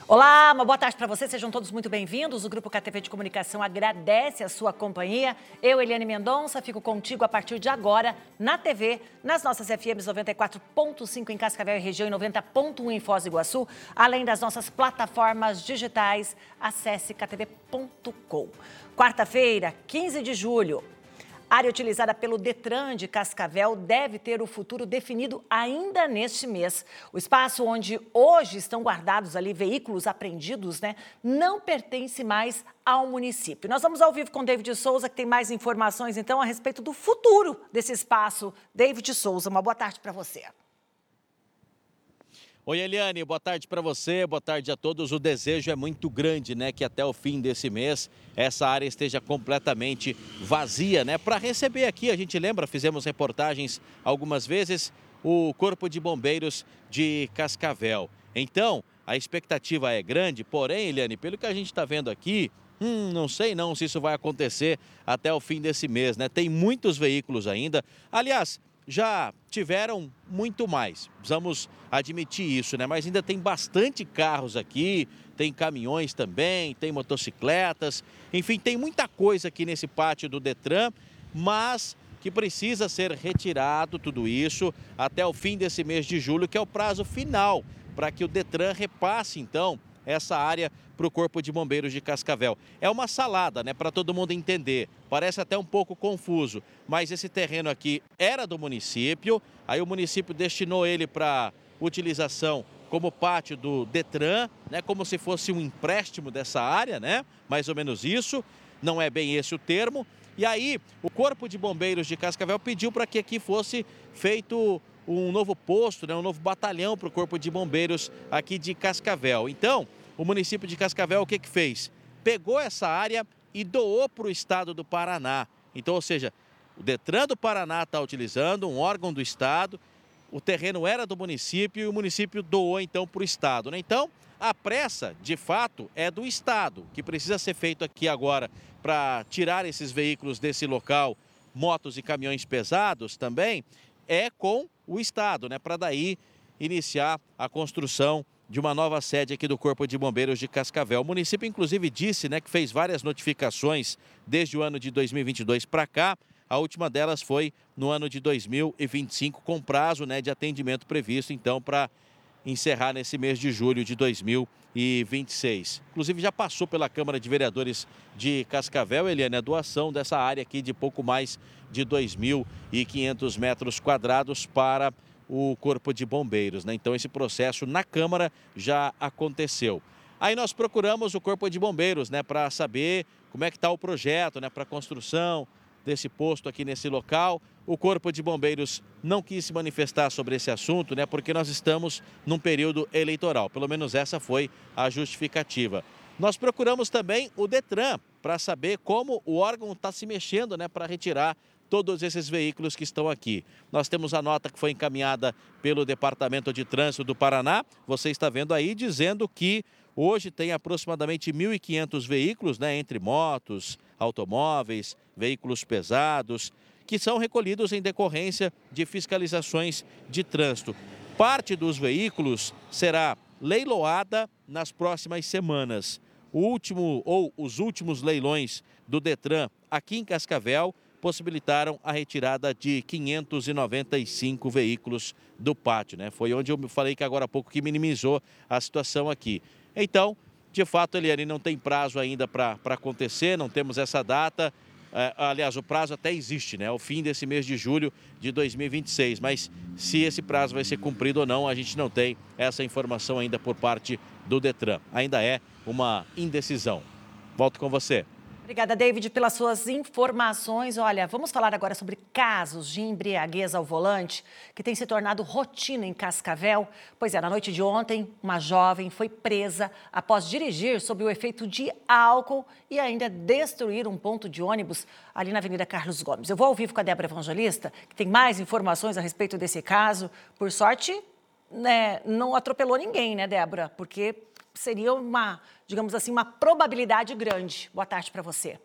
Olá, uma boa tarde para vocês, sejam todos muito bem-vindos. O Grupo KTV de Comunicação agradece a sua companhia. Eu, Eliane Mendonça, fico contigo a partir de agora na TV, nas nossas FMs 94.5 em Cascavel e região e 90.1 em Foz do Iguaçu, além das nossas plataformas digitais. Acesse ktv.com. Quarta-feira, 15 de julho. Área utilizada pelo Detran de Cascavel deve ter o futuro definido ainda neste mês. O espaço onde hoje estão guardados ali veículos apreendidos, não pertence mais ao município. Nós vamos ao vivo com David Souza, que tem mais informações, então, a respeito do futuro desse espaço. David Souza, uma boa tarde para você. Oi, Eliane, boa tarde para você, boa tarde a todos. O desejo é muito grande, que até o fim desse mês essa área esteja completamente vazia, Para receber aqui, a gente lembra, fizemos reportagens algumas vezes, o Corpo de Bombeiros de Cascavel. Então, a expectativa é grande, porém, Eliane, pelo que a gente está vendo aqui, não sei não se isso vai acontecer até o fim desse mês, Tem muitos veículos ainda. Aliás, já tiveram muito mais, precisamos admitir isso, Mas ainda tem bastante carros aqui, tem caminhões também, tem motocicletas, enfim, tem muita coisa aqui nesse pátio do Detran, mas que precisa ser retirado tudo isso até o fim desse mês de julho, que é o prazo final para que o Detran repasse, então, essa área para o Corpo de Bombeiros de Cascavel. É uma salada, para todo mundo entender. Parece até um pouco confuso, mas esse terreno aqui era do município, aí o município destinou ele para utilização como pátio do Detran, como se fosse um empréstimo dessa área, mais ou menos isso, não é bem esse o termo. E aí o Corpo de Bombeiros de Cascavel pediu para que aqui fosse feito um novo posto, um novo batalhão para o Corpo de Bombeiros aqui de Cascavel. Então, o município de Cascavel o que fez? Pegou essa área e doou para o estado do Paraná. Então, ou seja, o Detran do Paraná está utilizando, um órgão do estado, o terreno era do município e o município doou então para o estado, Então, a pressa, de fato, é do estado, que precisa ser feito aqui agora para tirar esses veículos desse local, motos e caminhões pesados também, é com o estado, para daí iniciar a construção de uma nova sede aqui do Corpo de Bombeiros de Cascavel. O município, inclusive, disse que fez várias notificações desde o ano de 2022 para cá. A última delas foi no ano de 2025, com prazo de atendimento previsto, então, para encerrar nesse mês de julho de 2026. Inclusive, já passou pela Câmara de Vereadores de Cascavel, Eliane, a doação dessa área aqui de pouco mais de 2.500 metros quadrados para o Corpo de Bombeiros, Então, esse processo na Câmara já aconteceu. Aí nós procuramos o Corpo de Bombeiros, para saber como é que está o projeto, para a construção desse posto aqui nesse local. O Corpo de Bombeiros não quis se manifestar sobre esse assunto, porque nós estamos num período eleitoral. Pelo menos essa foi a justificativa. Nós procuramos também o Detran para saber como o órgão está se mexendo, para retirar todos esses veículos que estão aqui. Nós temos a nota que foi encaminhada pelo Departamento de Trânsito do Paraná. Você está vendo aí dizendo que hoje tem aproximadamente 1.500 veículos, entre motos, automóveis, veículos pesados, que são recolhidos em decorrência de fiscalizações de trânsito. Parte dos veículos será leiloada nas próximas semanas. Os últimos leilões do Detran aqui em Cascavel possibilitaram a retirada de 595 veículos do pátio, Foi onde eu falei que agora há pouco que minimizou a situação aqui. Então, de fato, Eliane, não tem prazo ainda para acontecer, não temos essa data. Aliás, o prazo até existe, O fim desse mês de julho de 2026. Mas se esse prazo vai ser cumprido ou não, a gente não tem essa informação ainda por parte do Detran. Ainda é uma indecisão. Volto com você. Obrigada, David, pelas suas informações. Olha, vamos falar agora sobre casos de embriaguez ao volante que tem se tornado rotina em Cascavel. Pois é, na noite de ontem, uma jovem foi presa após dirigir sob o efeito de álcool e ainda destruir um ponto de ônibus ali na Avenida Carlos Gomes. Eu vou ao vivo com a Débora Evangelista, que tem mais informações a respeito desse caso. Por sorte, não atropelou ninguém, Débora? Porque seria digamos assim, uma probabilidade grande. Boa tarde para você.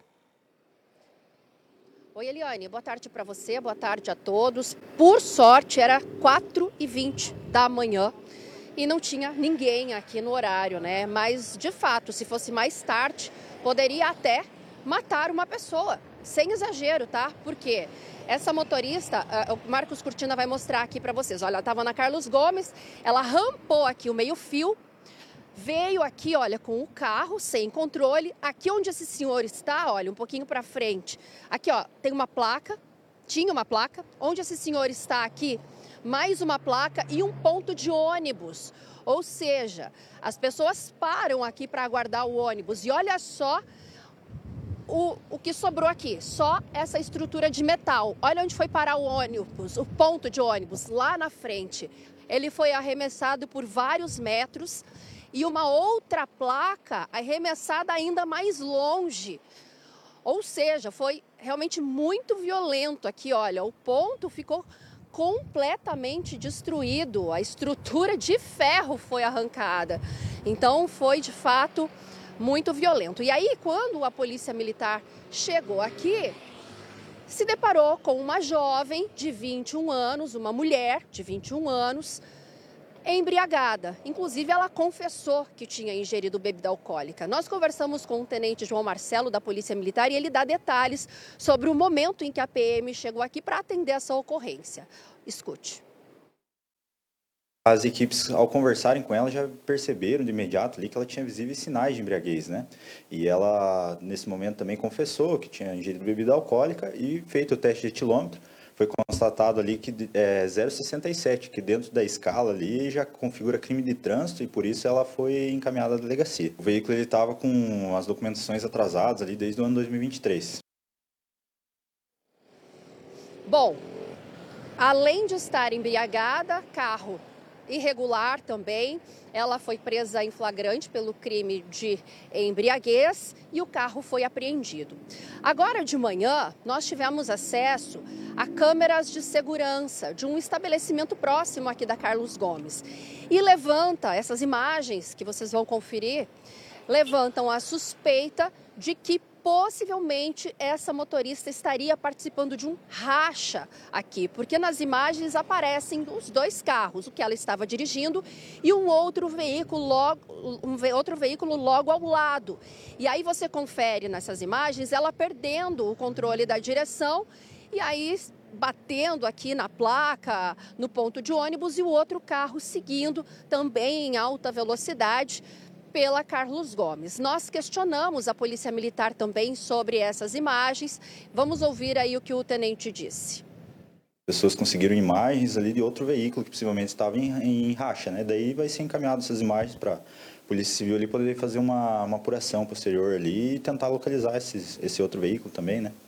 Oi, Eliane, boa tarde para você, boa tarde a todos. Por sorte, era 4h20 da manhã e não tinha ninguém aqui no horário, né? Mas, de fato, se fosse mais tarde, poderia até matar uma pessoa, sem exagero, tá? Porque essa motorista, o Marcos Cortina vai mostrar aqui para vocês. Olha, ela estava na Carlos Gomes, ela rampou aqui o meio-fio, veio aqui, olha, com o carro sem controle. Aqui onde esse senhor está, olha, um pouquinho para frente. Aqui, ó, tem uma placa, tinha uma placa. Onde esse senhor está aqui, mais uma placa e um ponto de ônibus. Ou seja, as pessoas param aqui para aguardar o ônibus. E olha só o que sobrou aqui, só essa estrutura de metal. Olha onde foi parar o ônibus, o ponto de ônibus, lá na frente. Ele foi arremessado por vários metros e uma outra placa arremessada ainda mais longe. Ou seja, foi realmente muito violento aqui, olha, o ponto ficou completamente destruído, a estrutura de ferro foi arrancada. Então foi de fato muito violento. E aí, quando a polícia militar chegou aqui, se deparou com uma jovem de 21 anos, uma mulher de 21 anos, embriagada. Inclusive, ela confessou que tinha ingerido bebida alcoólica. Nós conversamos com o tenente João Marcelo, da Polícia Militar, e ele dá detalhes sobre o momento em que a PM chegou aqui para atender essa ocorrência. Escute. As equipes, ao conversarem com ela, já perceberam de imediato ali que ela tinha visíveis sinais de embriaguez, né? E ela, nesse momento, também confessou que tinha ingerido bebida alcoólica e feito o teste de etilômetro. Foi constatado ali que é 0,67, que dentro da escala ali já configura crime de trânsito e por isso ela foi encaminhada à delegacia. O veículo estava com as documentações atrasadas ali desde o ano 2023. Bom, além de estar embriagada, carro irregular também. Ela foi presa em flagrante pelo crime de embriaguez e o carro foi apreendido. Agora de manhã, nós tivemos acesso a câmeras de segurança de um estabelecimento próximo aqui da Carlos Gomes. E levanta, essas imagens que vocês vão conferir, levantam a suspeita de que possivelmente essa motorista estaria participando de um racha aqui, porque nas imagens aparecem os dois carros, o que ela estava dirigindo e um outro veículo logo ao lado. E aí você confere nessas imagens ela perdendo o controle da direção e aí batendo aqui na placa, no ponto de ônibus e o outro carro seguindo também em alta velocidade pela Carlos Gomes. Nós questionamos a Polícia Militar também sobre essas imagens. Vamos ouvir aí o que o tenente disse. Pessoas conseguiram imagens ali de outro veículo que possivelmente estava em racha, né? Daí vai ser encaminhado essas imagens para a Polícia Civil ali poder fazer uma apuração posterior ali e tentar localizar esse outro veículo também, né?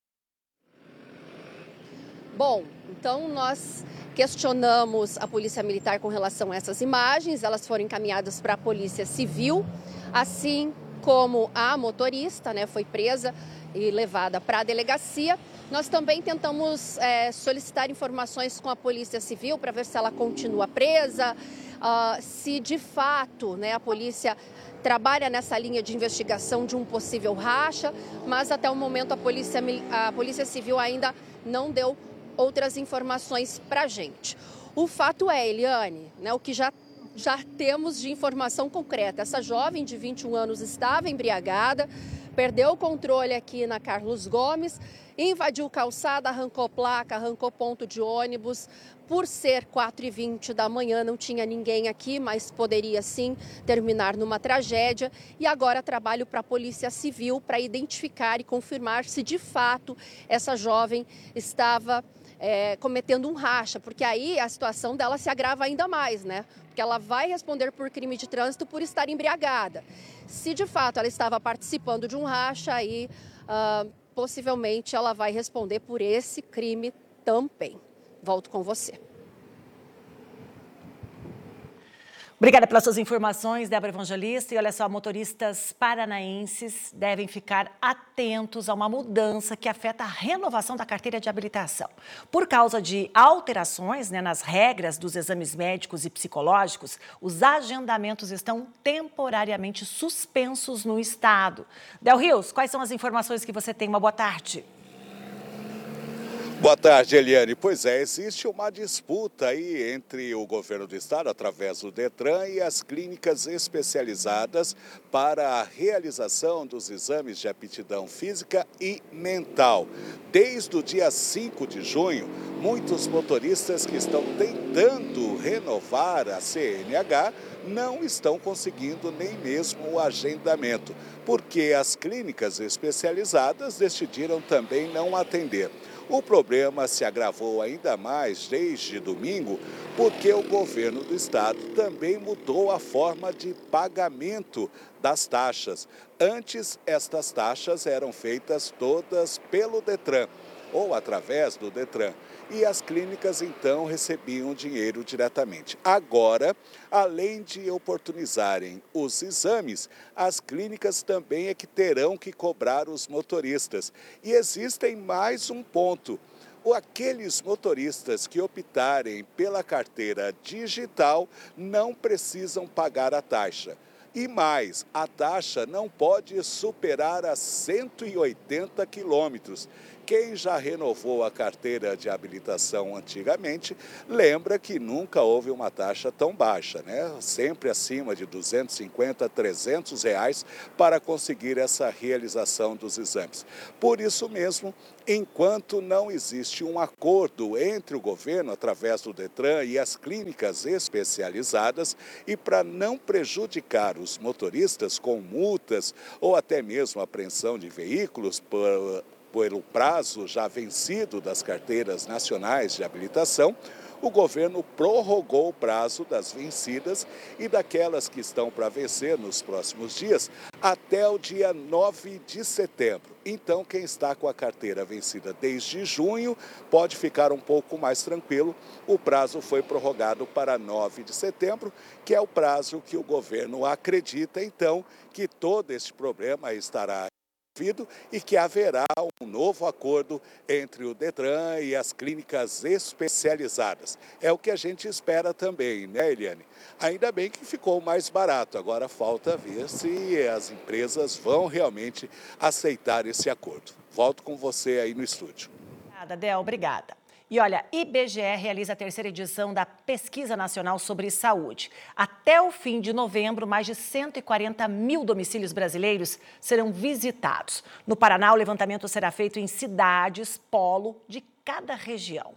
Bom, então nós questionamos a Polícia Militar com relação a essas imagens, elas foram encaminhadas para a Polícia Civil, assim como a motorista, né, foi presa e levada para a delegacia. Nós também tentamos solicitar informações com a Polícia Civil para ver se ela continua presa, se de fato, né, a polícia trabalha nessa linha de investigação de um possível racha, mas até o momento a Polícia Civil ainda não deu outras informações para a gente. O fato é, Eliane, né, o que já temos de informação concreta, essa jovem de 21 anos estava embriagada, perdeu o controle aqui na Carlos Gomes, invadiu calçada, arrancou placa, arrancou ponto de ônibus. Por ser 4h20 da manhã, não tinha ninguém aqui, mas poderia sim terminar numa tragédia. E agora trabalho para a Polícia Civil para identificar e confirmar se de fato essa jovem estava cometendo um racha, porque aí a situação dela se agrava ainda mais, né? Porque ela vai responder por crime de trânsito por estar embriagada. Se de fato ela estava participando de um racha, aí possivelmente ela vai responder por esse crime também. Volto com você. Obrigada pelas suas informações, Débora Evangelista. E olha só, motoristas paranaenses devem ficar atentos a uma mudança que afeta a renovação da carteira de habilitação. Por causa de alterações, né, nas regras dos exames médicos e psicológicos, os agendamentos estão temporariamente suspensos no estado. Del Rios, quais são as informações que você tem? Uma boa tarde. Boa tarde, Eliane. Pois é, existe uma disputa aí entre o governo do estado, através do Detran, e as clínicas especializadas para a realização dos exames de aptidão física e mental. Desde o dia 5 de junho, muitos motoristas que estão tentando renovar a CNH não estão conseguindo nem mesmo o agendamento, porque as clínicas especializadas decidiram também não atender. O problema se agravou ainda mais desde domingo, porque o governo do estado também mudou a forma de pagamento das taxas. Antes, estas taxas eram feitas todas pelo Detran ou através do Detran. E as clínicas, então, recebiam dinheiro diretamente. Agora, além de oportunizarem os exames, as clínicas também é que terão que cobrar os motoristas. E existem mais um ponto. Aqueles motoristas que optarem pela carteira digital não precisam pagar a taxa. E mais, a taxa não pode superar a 180 quilômetros. Quem já renovou a carteira de habilitação antigamente, lembra que nunca houve uma taxa tão baixa, né? Sempre acima de R$ 250, R$ 300 para conseguir essa realização dos exames. Por isso mesmo, enquanto não existe um acordo entre o governo, através do Detran, e as clínicas especializadas, e para não prejudicar os motoristas com multas ou até mesmo apreensão de veículos pelo prazo já vencido das carteiras nacionais de habilitação, o governo prorrogou o prazo das vencidas e daquelas que estão para vencer nos próximos dias até o dia 9 de setembro. Então, quem está com a carteira vencida desde junho pode ficar um pouco mais tranquilo. O prazo foi prorrogado para 9 de setembro, que é o prazo que o governo acredita, então, que todo esse problema estará e que haverá um novo acordo entre o Detran e as clínicas especializadas. É o que a gente espera também, né, Eliane? Ainda bem que ficou mais barato, agora falta ver se as empresas vão realmente aceitar esse acordo. Volto com você aí no estúdio. Obrigada, Del, obrigada. E olha, IBGE realiza a terceira edição da Pesquisa Nacional sobre Saúde. Até o fim de novembro, mais de 140 mil domicílios brasileiros serão visitados. No Paraná, o levantamento será feito em cidades, polo de cada região.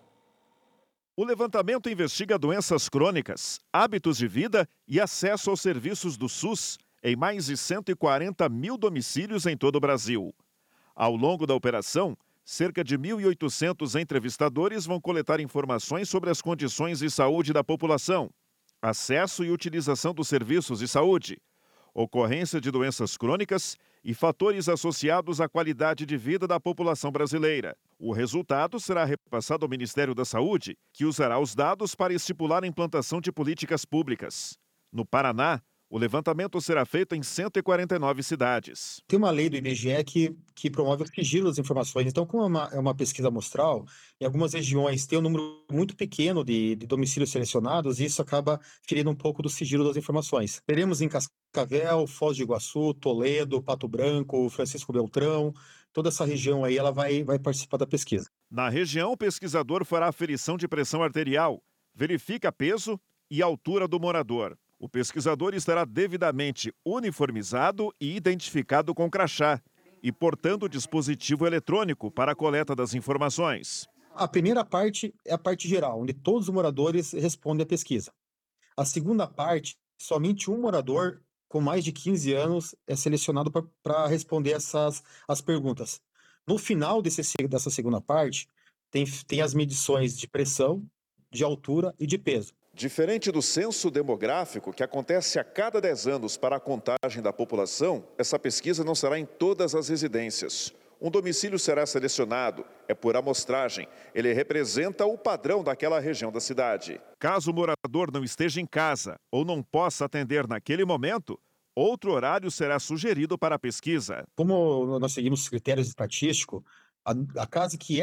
O levantamento investiga doenças crônicas, hábitos de vida e acesso aos serviços do SUS em mais de 140 mil domicílios em todo o Brasil. Ao longo da operação, cerca de 1.800 entrevistadores vão coletar informações sobre as condições de saúde da população, acesso e utilização dos serviços de saúde, ocorrência de doenças crônicas e fatores associados à qualidade de vida da população brasileira. O resultado será repassado ao Ministério da Saúde, que usará os dados para estipular a implantação de políticas públicas. No Paraná, o levantamento será feito em 149 cidades. Tem uma lei do IBGE que promove o sigilo das informações. Então, como é uma pesquisa amostral, em algumas regiões tem um número muito pequeno de domicílios selecionados e isso acaba ferindo um pouco do sigilo das informações. Teremos em Cascavel, Foz do Iguaçu, Toledo, Pato Branco, Francisco Beltrão. Toda essa região aí ela vai participar da pesquisa. Na região, o pesquisador fará aferição de pressão arterial, verifica peso e altura do morador. O pesquisador estará devidamente uniformizado e identificado com crachá e portando dispositivo eletrônico para a coleta das informações. A primeira parte é a parte geral, onde todos os moradores respondem à pesquisa. A segunda parte, somente um morador com mais de 15 anos é selecionado para responder as perguntas. No final dessa segunda parte, tem as medições de pressão, de altura e de peso. Diferente do censo demográfico, que acontece a cada 10 anos para a contagem da população, essa pesquisa não será em todas as residências. Um domicílio será selecionado, é por amostragem. Ele representa o padrão daquela região da cidade. Caso o morador não esteja em casa ou não possa atender naquele momento, outro horário será sugerido para a pesquisa. Como nós seguimos critérios estatísticos, a casa que é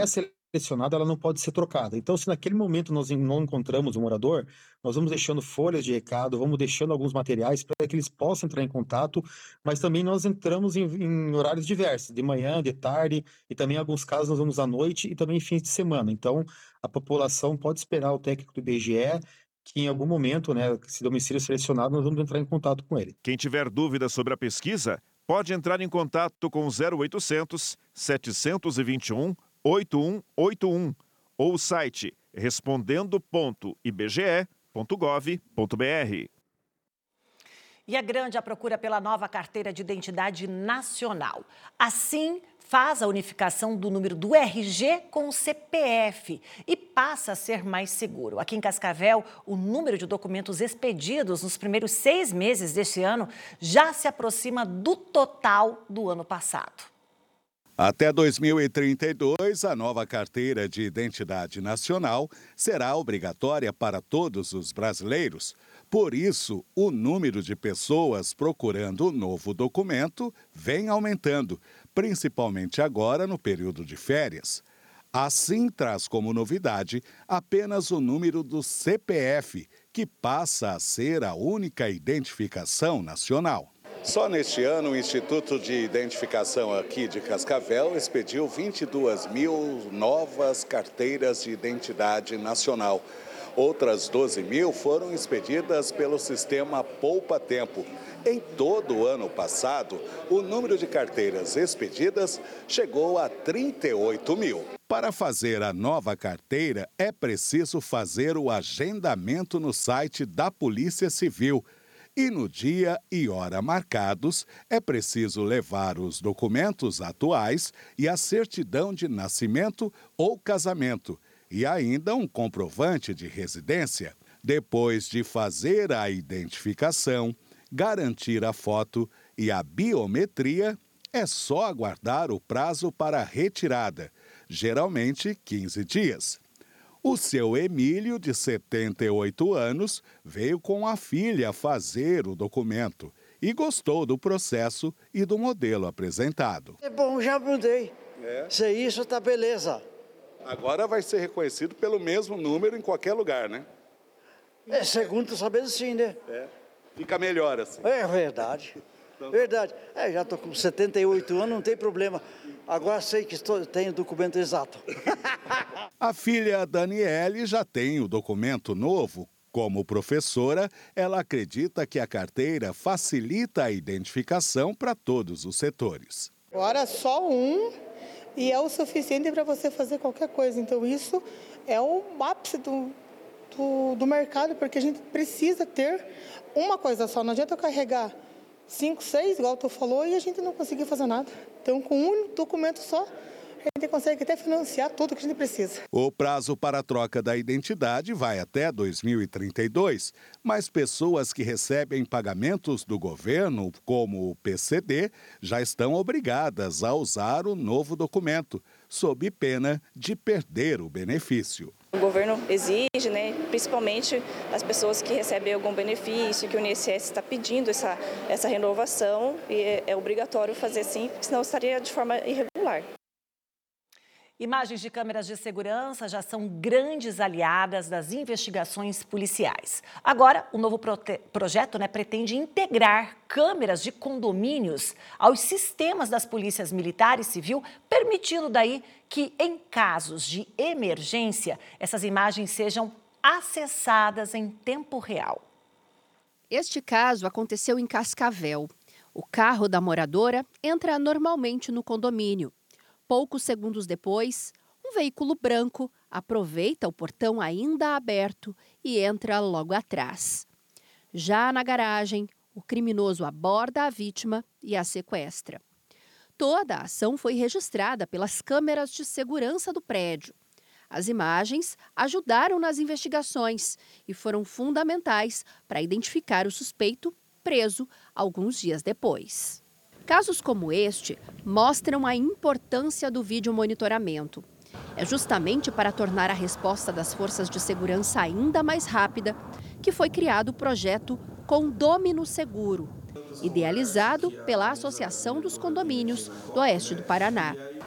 selecionada, ela não pode ser trocada. Então, se naquele momento nós não encontramos o morador, nós vamos deixando folhas de recado, vamos deixando alguns materiais para que eles possam entrar em contato, mas também nós entramos em horários diversos, de manhã, de tarde, e também em alguns casos nós vamos à noite e também fins de semana. Então, a população pode esperar o técnico do IBGE, que em algum momento, né, esse domicílio selecionado, nós vamos entrar em contato com ele. Quem tiver dúvidas sobre a pesquisa, pode entrar em contato com 0800 721 8181 ou o site respondendo.ibge.gov.br. E é grande a procura pela nova carteira de identidade nacional. Assim, faz a unificação do número do RG com o CPF e passa a ser mais seguro. Aqui em Cascavel, o número de documentos expedidos nos primeiros 6 meses deste ano já se aproxima do total do ano passado. Até 2032, a nova carteira de identidade nacional será obrigatória para todos os brasileiros. Por isso, o número de pessoas procurando o novo documento vem aumentando, principalmente agora no período de férias. Assim, traz como novidade apenas o número do CPF, que passa a ser a única identificação nacional. Só neste ano, o Instituto de Identificação aqui de Cascavel expediu 22 mil novas carteiras de identidade nacional. Outras 12 mil foram expedidas pelo sistema Poupa Tempo. Em todo o ano passado, o número de carteiras expedidas chegou a 38 mil. Para fazer a nova carteira, é preciso fazer o agendamento no site da Polícia Civil. E no dia e hora marcados, é preciso levar os documentos atuais e a certidão de nascimento ou casamento, e ainda um comprovante de residência. Depois de fazer a identificação, garantir a foto e a biometria, é só aguardar o prazo para a retirada, geralmente 15 dias. O seu Emílio, de 78 anos, veio com a filha fazer o documento e gostou do processo e do modelo apresentado. É bom, já mudei. Se isso, tá beleza. Agora vai ser reconhecido pelo mesmo número em qualquer lugar, né? Segundo sabendo sim, né? Fica melhor assim. É verdade. Verdade. Já estou com 78 anos, não tem problema. Agora sei que tenho o documento exato. A filha Daniele já tem o documento novo. Como professora, ela acredita que a carteira facilita a identificação para todos os setores. Agora só um e é o suficiente para você fazer qualquer coisa. Então isso é o ápice do mercado, porque a gente precisa ter uma coisa só. Não adianta eu carregar 5, 6, igual tu falou, e a gente não conseguir fazer nada. Então, com um documento só, a gente consegue até financiar tudo que a gente precisa. O prazo para a troca da identidade vai até 2032, mas pessoas que recebem pagamentos do governo, como o PCD, já estão obrigadas a usar o novo documento, sob pena de perder o benefício. O governo exige, né, principalmente as pessoas que recebem algum benefício, que o INSS está pedindo essa renovação, e é obrigatório fazer assim, porque senão estaria de forma irregular. Imagens de câmeras de segurança já são grandes aliadas das investigações policiais. Agora, o novo projeto pretende integrar câmeras de condomínios aos sistemas das polícias militar e civil, permitindo daí que, em casos de emergência, essas imagens sejam acessadas em tempo real. Este caso aconteceu em Cascavel. O carro da moradora entra normalmente no condomínio. Poucos segundos depois, um veículo branco aproveita o portão ainda aberto e entra logo atrás. Já na garagem, o criminoso aborda a vítima e a sequestra. Toda a ação foi registrada pelas câmeras de segurança do prédio. As imagens ajudaram nas investigações e foram fundamentais para identificar o suspeito preso alguns dias depois. Casos como este mostram a importância do videomonitoramento. É justamente para tornar a resposta das forças de segurança ainda mais rápida que foi criado o projeto Condômino Seguro, idealizado pela Associação dos Condomínios do Oeste do Paraná.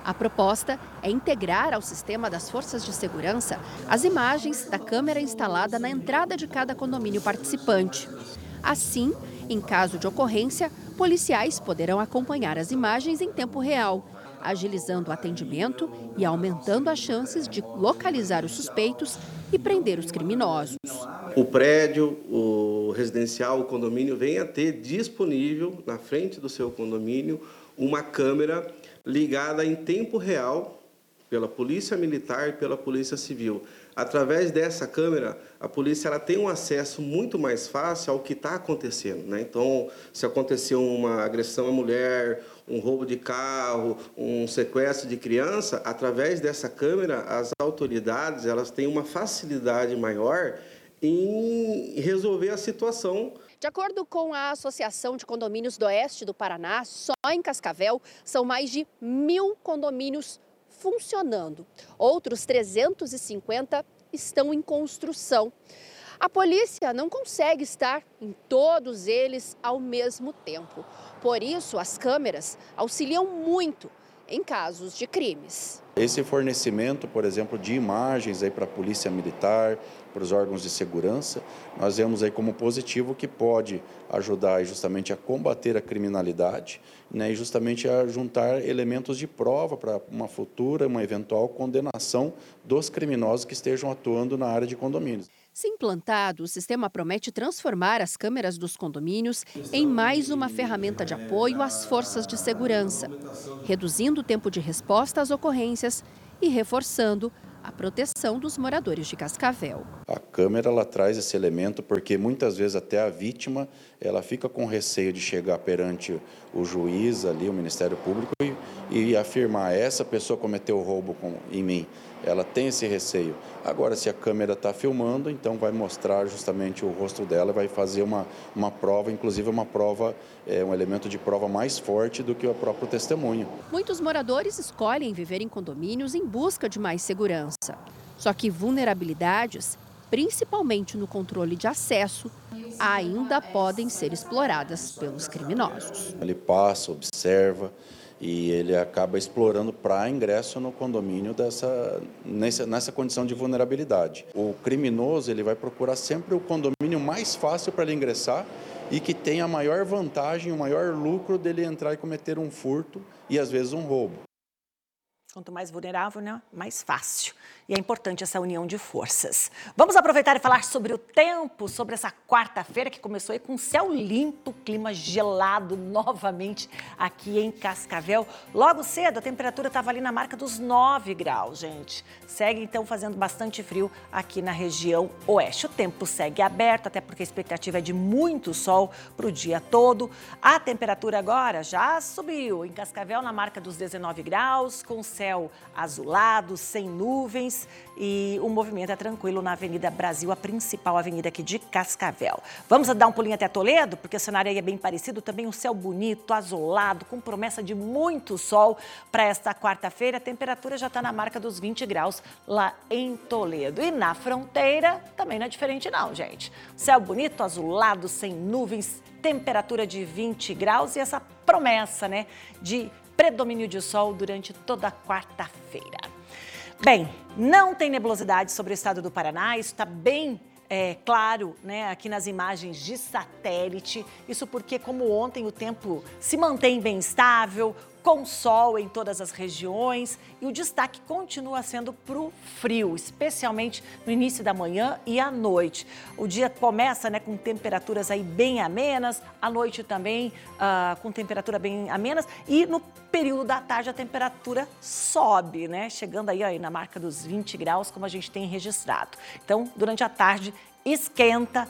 A proposta é integrar ao sistema das forças de segurança as imagens da câmera instalada na entrada de cada condomínio participante. Assim, em caso de ocorrência, policiais poderão acompanhar as imagens em tempo real, agilizando o atendimento e aumentando as chances de localizar os suspeitos e prender os criminosos. O prédio, o residencial, o condomínio venha a ter disponível na frente do seu condomínio uma câmera ligada em tempo real pela Polícia Militar e pela Polícia Civil. Através dessa câmera, a polícia ela tem um acesso muito mais fácil ao que está acontecendo, né? Então, se aconteceu uma agressão à mulher, um roubo de carro, um sequestro de criança, através dessa câmera, as autoridades elas têm uma facilidade maior em resolver a situação. De acordo com a Associação de Condomínios do Oeste do Paraná, só em Cascavel são mais de 1.000 condomínios funcionando. Outros 350 estão em construção. A polícia não consegue estar em todos eles ao mesmo tempo. Por isso, as câmeras auxiliam muito em casos de crimes. Esse fornecimento, por exemplo, de imagens aí para a Polícia Militar, para os órgãos de segurança, nós vemos aí como positivo que pode ajudar justamente a combater a criminalidade, né, e justamente a juntar elementos de prova para uma futura, uma eventual condenação dos criminosos que estejam atuando na área de condomínios. Se implantado, o sistema promete transformar as câmeras dos condomínios em mais uma ferramenta de apoio às forças de segurança, reduzindo o tempo de resposta às ocorrências e reforçando a proteção dos moradores de Cascavel. A câmera ela traz esse elemento porque muitas vezes até a vítima ela fica com receio de chegar perante o juiz ali, o Ministério Público e afirmar essa pessoa cometeu o roubo em mim. Ela tem esse receio. Agora, se a câmera está filmando, então vai mostrar justamente o rosto dela, vai fazer uma prova, inclusive uma prova, um elemento de prova mais forte do que o próprio testemunho. Muitos moradores escolhem viver em condomínios em busca de mais segurança. Só que vulnerabilidades, principalmente no controle de acesso, ainda podem ser exploradas pelos criminosos. Ele passa, observa e ele acaba explorando para ingresso no condomínio nessa condição de vulnerabilidade. O criminoso ele vai procurar sempre o condomínio mais fácil para ele ingressar e que tenha a maior vantagem, o maior lucro dele entrar e cometer um furto e às vezes um roubo. Quanto mais vulnerável, né, mais fácil. E é importante essa união de forças. Vamos aproveitar e falar sobre o tempo, sobre essa quarta-feira que começou aí com céu limpo, clima gelado novamente aqui em Cascavel. Logo cedo, a temperatura estava ali na marca dos 9 graus, gente. Segue, então, fazendo bastante frio aqui na região oeste. O tempo segue aberto, até porque a expectativa é de muito sol para o dia todo. A temperatura agora já subiu. Em Cascavel, na marca dos 19 graus, com céu azulado, sem nuvens, e o movimento é tranquilo na Avenida Brasil, a principal avenida aqui de Cascavel. Vamos dar um pulinho até Toledo, porque o cenário aí é bem parecido, também um céu bonito, azulado, com promessa de muito sol para esta quarta-feira. A temperatura já está na marca dos 20 graus lá em Toledo. E na fronteira também não é diferente não, gente. Céu bonito, azulado, sem nuvens, temperatura de 20 graus e essa promessa, né, de predomínio de sol durante toda a quarta-feira. Bem, não tem nebulosidade sobre o estado do Paraná, isso está bem claro, né, aqui nas imagens de satélite. Isso porque, como ontem, o tempo se mantém bem estável, com sol em todas as regiões e o destaque continua sendo para o frio, especialmente no início da manhã e à noite. O dia começa, né, com temperaturas aí bem amenas, à noite também com temperatura bem amenas e no período da tarde a temperatura sobe, né, chegando aí na marca dos 20 graus, como a gente tem registrado. Então, durante a tarde esquenta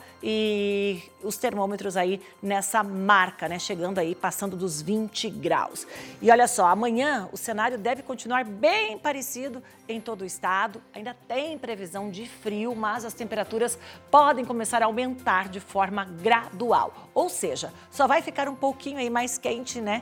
e os termômetros aí nessa marca, né? Chegando aí, passando dos 20 graus. E olha só, amanhã o cenário deve continuar bem parecido em todo o estado. Ainda tem previsão de frio, mas as temperaturas podem começar a aumentar de forma gradual. Ou seja, só vai ficar um pouquinho aí mais quente, né?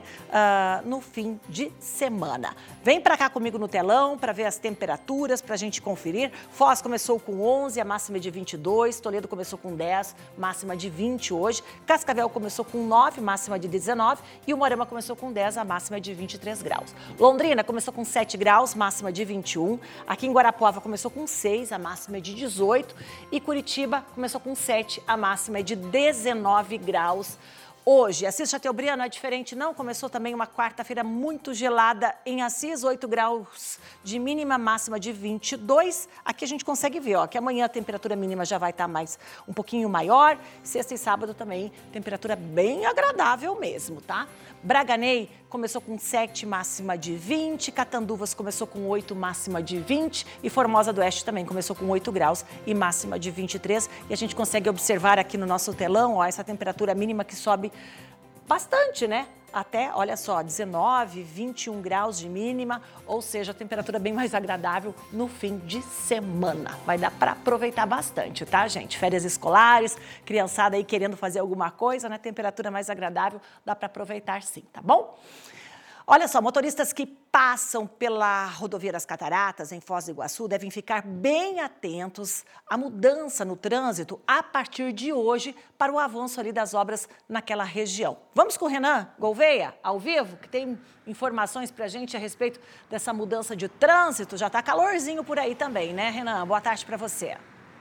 No fim de semana. Vem pra cá comigo no telão para ver as temperaturas, pra gente conferir. Foz começou com 11, a máxima é de 22. Toledo começou com 10, máxima de 20 hoje. Cascavel começou com 9, máxima de 19. E o Moarama começou com 10, a máxima de 23 graus. Londrina começou com 7 graus, máxima de 21. Aqui em Guarapuava começou com 6, a máxima é de 18. E Curitiba começou com 7, a máxima é de 19 graus. Hoje, Assis Chateaubriand é diferente, não. Começou também uma quarta-feira muito gelada em Assis, 8 graus de mínima, máxima de 22. Aqui a gente consegue ver, ó, que amanhã a temperatura mínima já vai estar um pouquinho maior. Sexta e sábado também, temperatura bem agradável mesmo, tá? Braganey começou com 7, máxima de 20. Catanduvas começou com 8, máxima de 20. E Formosa do Oeste também começou com 8 graus e máxima de 23. E a gente consegue observar aqui no nosso telão, ó, essa temperatura mínima que sobe bastante, né? Até, olha só, 19, 21 graus de mínima, ou seja, a temperatura bem mais agradável no fim de semana. Vai dar para aproveitar bastante, tá, gente? Férias escolares, criançada aí querendo fazer alguma coisa, né? Temperatura mais agradável, dá para aproveitar sim, tá bom? Olha só, motoristas que passam pela rodovia das Cataratas, em Foz do Iguaçu, devem ficar bem atentos à mudança no trânsito a partir de hoje para o avanço ali das obras naquela região. Vamos com o Renan Gouveia, ao vivo, que tem informações para a gente a respeito dessa mudança de trânsito. Já está calorzinho por aí também, né, Renan? Boa tarde para você.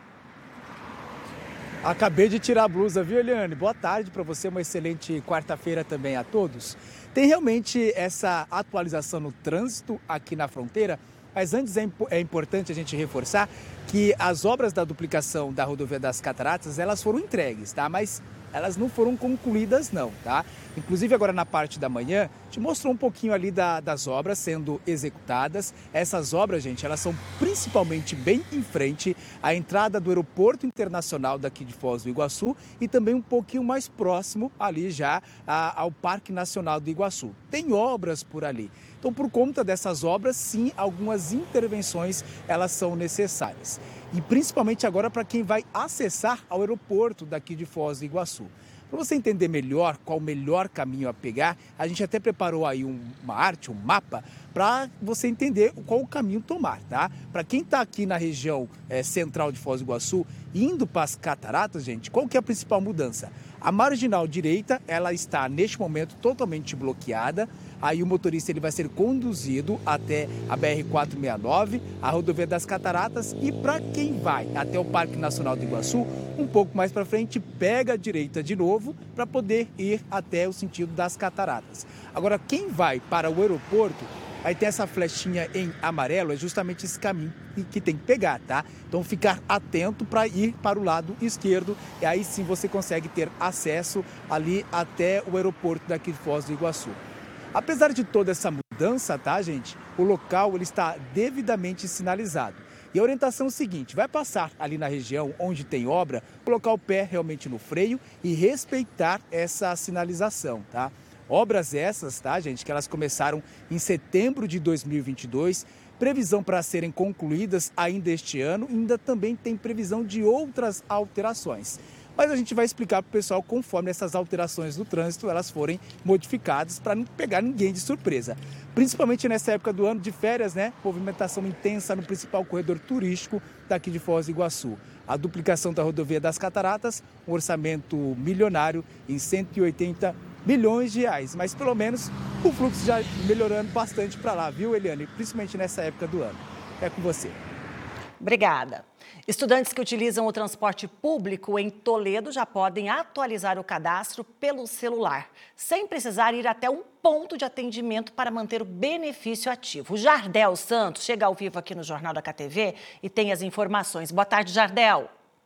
Acabei de tirar a blusa, viu, Eliane? Boa tarde para você, uma excelente quarta-feira também a todos. Tem realmente essa atualização no trânsito aqui na fronteira, mas antes é importante a gente reforçar que as obras da duplicação da rodovia das Cataratas, elas foram entregues, tá? Mas elas não foram concluídas não, tá? Inclusive agora na parte da manhã, te mostrou um pouquinho ali das obras sendo executadas. Essas obras, gente, elas são principalmente bem em frente à entrada do aeroporto internacional daqui de Foz do Iguaçu e também um pouquinho mais próximo ali já ao Parque Nacional do Iguaçu. Tem obras por ali. Então, por conta dessas obras, sim, algumas intervenções elas são necessárias. E principalmente agora para quem vai acessar ao aeroporto daqui de Foz do Iguaçu. Para você entender melhor qual o melhor caminho a pegar, a gente até preparou aí uma arte, um mapa, para você entender qual o caminho tomar, tá? Para quem está aqui na região central de Foz do Iguaçu, indo para as Cataratas, gente, qual que é a principal mudança? A marginal direita, ela está neste momento totalmente bloqueada. Aí o motorista ele vai ser conduzido até a BR-469, a rodovia das Cataratas, e para quem vai até o Parque Nacional do Iguaçu, um pouco mais para frente, pega a direita de novo para poder ir até o sentido das Cataratas. Agora, quem vai para o aeroporto, aí tem essa flechinha em amarelo, é justamente esse caminho que tem que pegar, tá? Então ficar atento para ir para o lado esquerdo, e aí sim você consegue ter acesso ali até o aeroporto daqui de Foz do Iguaçu. Apesar de toda essa mudança, tá, gente? O local ele está devidamente sinalizado. E a orientação é o seguinte, vai passar ali na região onde tem obra, colocar o pé realmente no freio e respeitar essa sinalização, tá? Obras essas, tá, gente, que elas começaram em setembro de 2022, previsão para serem concluídas ainda este ano, ainda também tem previsão de outras alterações. Mas a gente vai explicar para o pessoal conforme essas alterações do trânsito elas forem modificadas para não pegar ninguém de surpresa. Principalmente nessa época do ano de férias, né? Movimentação intensa no principal corredor turístico daqui de Foz do Iguaçu. A duplicação da rodovia das Cataratas, um orçamento milionário em 180 milhões de reais. Mas pelo menos o fluxo já melhorando bastante para lá, viu, Eliane? Principalmente nessa época do ano. É com você. Obrigada. Estudantes que utilizam o transporte público em Toledo já podem atualizar o cadastro pelo celular, sem precisar ir até um ponto de atendimento para manter o benefício ativo. O Jardel Santos chega ao vivo aqui no Jornal da KTV e tem as informações. Boa tarde, Jardel.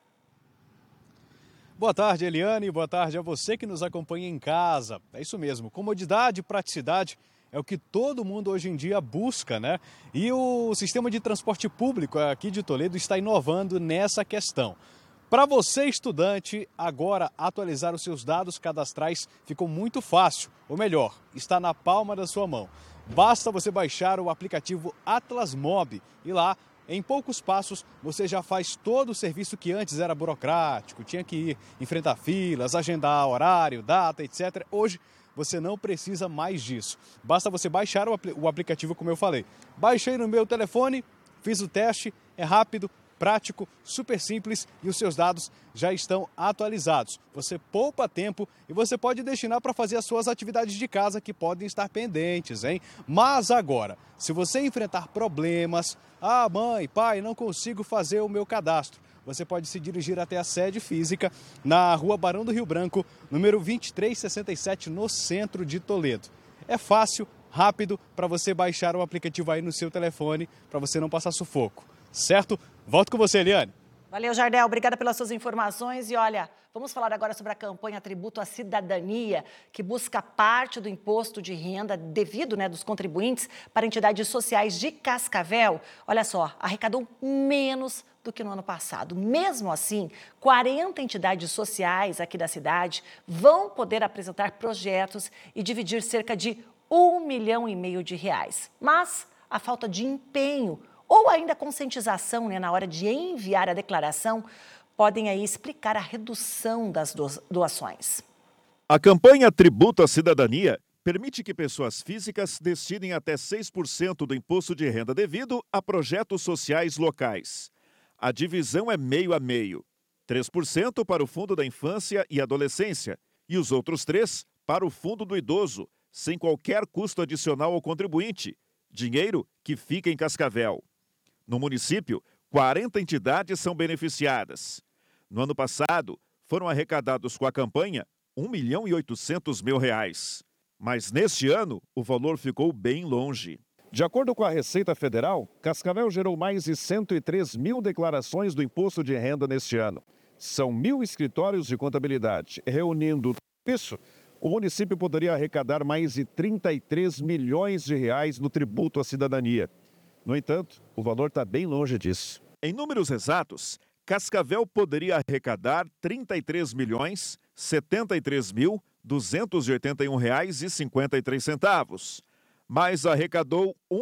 Boa tarde, Eliane. Boa tarde a você que nos acompanha em casa. É isso mesmo, comodidade e praticidade é o que todo mundo hoje em dia busca, né? E o sistema de transporte público aqui de Toledo está inovando nessa questão. Para você, estudante, agora atualizar os seus dados cadastrais ficou muito fácil. Ou melhor, está na palma da sua mão. Basta você baixar o aplicativo Atlas Mob e lá, em poucos passos, você já faz todo o serviço que antes era burocrático, tinha que ir enfrentar filas, agendar horário, data, etc. Hoje, você não precisa mais disso. Basta você baixar o aplicativo, como eu falei. Baixei no meu telefone, fiz o teste, é rápido, prático, super simples e os seus dados já estão atualizados. Você poupa tempo e você pode destinar para fazer as suas atividades de casa que podem estar pendentes, hein? Mas agora, se você enfrentar problemas, mãe, pai, não consigo fazer o meu cadastro, você pode se dirigir até a sede física na Rua Barão do Rio Branco, número 2367, no centro de Toledo. É fácil, rápido, para você baixar o aplicativo aí no seu telefone, para você não passar sufoco, certo? Volto com você, Eliane. Valeu, Jardel. Obrigada pelas suas informações. E olha, vamos falar agora sobre a campanha Tributo à Cidadania, que busca parte do imposto de renda devido, dos contribuintes para entidades sociais de Cascavel. Olha só, arrecadou menos do que no ano passado. Mesmo assim, 40 entidades sociais aqui da cidade vão poder apresentar projetos e dividir cerca de R$1,5 milhão de reais. Mas a falta de empenho ou ainda conscientização na hora de enviar a declaração podem aí explicar a redução das doações. A campanha Tributo à Cidadania permite que pessoas físicas destinem até 6% do imposto de renda devido a projetos sociais locais. A divisão é meio a meio. 3% para o Fundo da Infância e Adolescência e os outros 3% para o Fundo do Idoso, sem qualquer custo adicional ao contribuinte. Dinheiro que fica em Cascavel. No município, 40 entidades são beneficiadas. No ano passado, foram arrecadados com a campanha R$1,8 milhão. Mas neste ano, o valor ficou bem longe. De acordo com a Receita Federal, Cascavel gerou mais de 103 mil declarações do imposto de renda neste ano. São 1.000 escritórios de contabilidade. Reunindo isso, o município poderia arrecadar mais de 33 milhões de reais no tributo à cidadania. No entanto, o valor está bem longe disso. Em números exatos, Cascavel poderia arrecadar R$ 33.73.281,53, mas arrecadou R$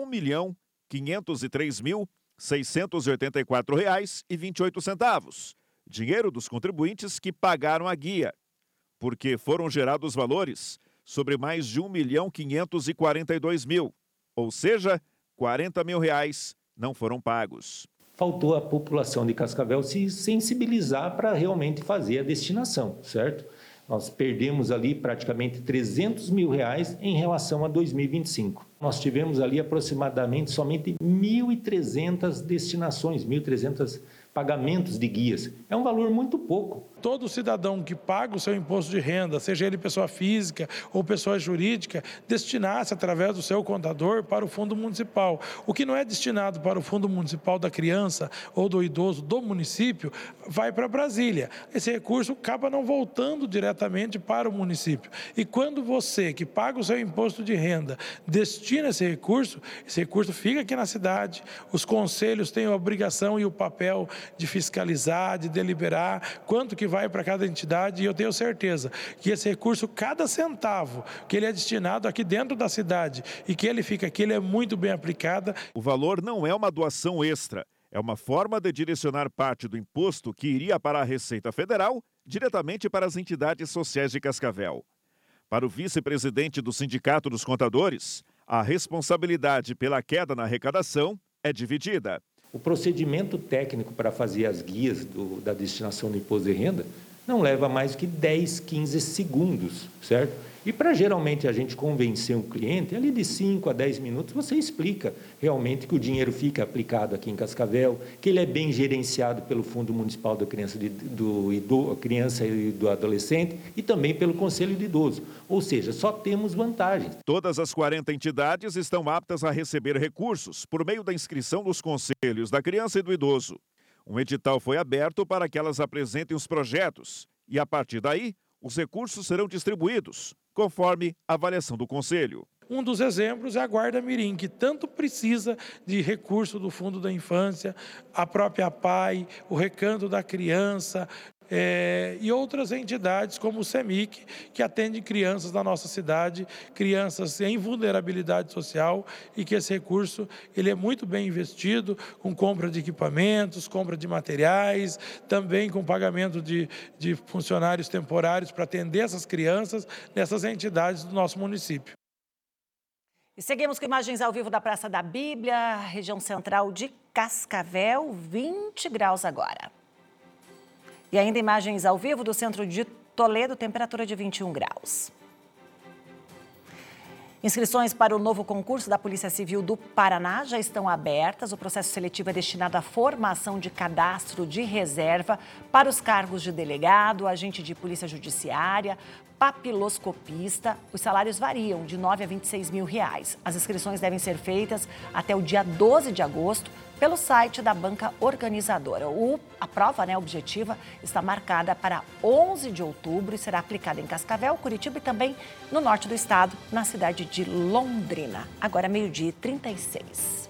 1.503.684,28, dinheiro dos contribuintes que pagaram a guia, porque foram gerados valores sobre mais de R$ 1.542.000, ou seja, R$40 mil não foram pagos. Faltou a população de Cascavel se sensibilizar para realmente fazer a destinação, certo? Nós perdemos ali praticamente R$300 mil em relação a 2025. Nós tivemos ali aproximadamente somente 1.300 destinações, 1.300 pagamentos de guias. É um valor muito pouco. Todo cidadão que paga o seu imposto de renda, seja ele pessoa física ou pessoa jurídica, destinasse através do seu contador para o fundo municipal. O que não é destinado para o fundo municipal da criança ou do idoso do município, vai para Brasília. Esse recurso acaba não voltando diretamente para o município. E quando você, que paga o seu imposto de renda, destina esse recurso fica aqui na cidade. Os conselhos têm a obrigação e o papel de fiscalizar, de deliberar quanto que vai para cada entidade, e eu tenho certeza que esse recurso, cada centavo que ele é destinado aqui dentro da cidade e que ele fica aqui, ele é muito bem aplicado. O valor não é uma doação extra, é uma forma de direcionar parte do imposto que iria para a Receita Federal diretamente para as entidades sociais de Cascavel. Para o vice-presidente do Sindicato dos Contadores, a responsabilidade pela queda na arrecadação é dividida. O procedimento técnico para fazer as guias da destinação do imposto de renda não leva mais que 10, 15 segundos, certo? E para geralmente a gente convencer um cliente, ali de 5 a 10 minutos, você explica realmente que o dinheiro fica aplicado aqui em Cascavel, que ele é bem gerenciado pelo Fundo Municipal da Criança e do Adolescente e também pelo Conselho de Idoso. Ou seja, só temos vantagens. Todas as 40 entidades estão aptas a receber recursos por meio da inscrição nos Conselhos da Criança e do Idoso. Um edital foi aberto para que elas apresentem os projetos e, a partir daí, os recursos serão distribuídos, conforme a avaliação do Conselho. Um dos exemplos é a Guarda Mirim, que tanto precisa de recurso do Fundo da Infância, a própria PAI, o Recanto da Criança, e outras entidades como o CEMIC, que atende crianças da nossa cidade, crianças em vulnerabilidade social, e que esse recurso ele é muito bem investido, com compra de equipamentos, compra de materiais, também com pagamento de funcionários temporários para atender essas crianças nessas entidades do nosso município. E seguimos com imagens ao vivo da Praça da Bíblia, região central de Cascavel, 20 graus agora. E ainda imagens ao vivo do centro de Toledo, temperatura de 21 graus. Inscrições para o novo concurso da Polícia Civil do Paraná já estão abertas. O processo seletivo é destinado à formação de cadastro de reserva para os cargos de delegado, agente de polícia judiciária, papiloscopista. Os salários variam de R$ 9 a R$ 26 mil. As inscrições devem ser feitas até o dia 12 de agosto pelo site da banca organizadora. A prova objetiva está marcada para 11 de outubro e será aplicada em Cascavel, Curitiba e também no norte do estado, na cidade de Londrina. Agora, 12h36.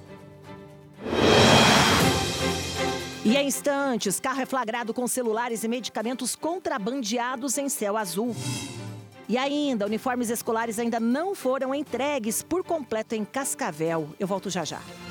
E em instantes, carro é flagrado com celulares e medicamentos contrabandeados em céu azul. E ainda, uniformes escolares ainda não foram entregues por completo em Cascavel. Eu volto já já.